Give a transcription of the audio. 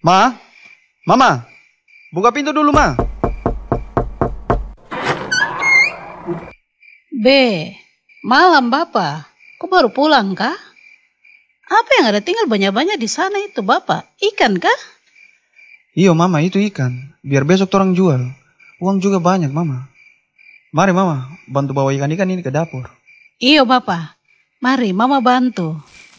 Ma, Mama, buka pintu dulu, Ma. Malam Bapak. Kok baru pulang kah? Apa yang ada tinggal banyak-banyak di sana itu Bapak? Ikan kah? Iyo, Mama, itu ikan. Biar besok orang jual. Uang juga banyak, Mama. Mari, Mama, bantu bawa ikan-ikan ini ke dapur. Iyo Bapak. Mari Mama bantu.